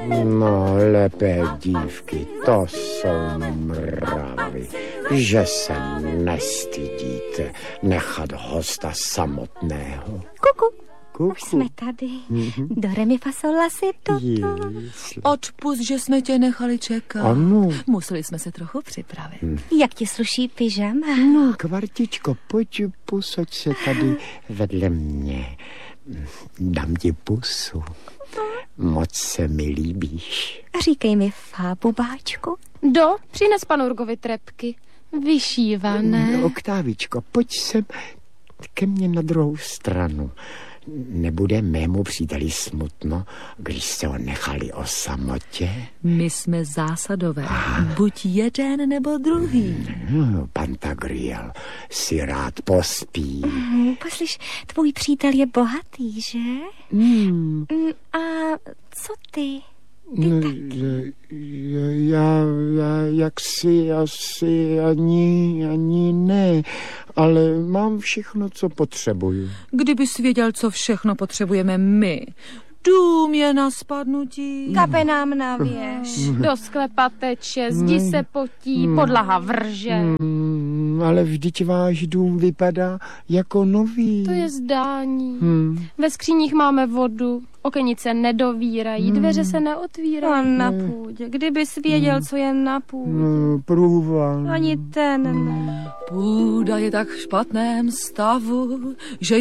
No, lepé dívky, to jsou mravy, že se nestydíte nechat hosta samotného. Kuku. Už jsme tady. Do re mi fa sol la si do. Odpusť, že jsme tě nechali čekat. Ano. Museli jsme se trochu připravit. Jak ti sluší pyžama? No, Kvartičko, pojď, pusoď se tady vedle mě. Dám ti pusu. Moc se mi líbíš. Říkej mi fa, bubáčku. Přines panu Urgovi trepky. Vyšívané. Oktávičko, pojď sem ke mně na druhou stranu. Nebude mému příteli smutno, když jste ho nechali o samotě? My jsme zásadové. Buď jeden nebo druhý. Pantagriel si rád pospí. Poslyš, tvůj přítel je bohatý, že? A co ty? Já jaksi asi ani ne, ale mám všechno, co potřebuju. Kdybys věděl, co všechno potřebujeme my. Dům je na spadnutí. Kape nám na věž. Do sklepa teče, zdi se potí, podlaha vrže. Ale vždyť váš dům vypadá jako nový. To je zdání. Ve skříních máme vodu, okenice nedovírají, dveře se neotvírají. A na půdě, kdybys věděl, co je na půdě. Průval. Ani ten ne. Půda je tak v špatném stavu, že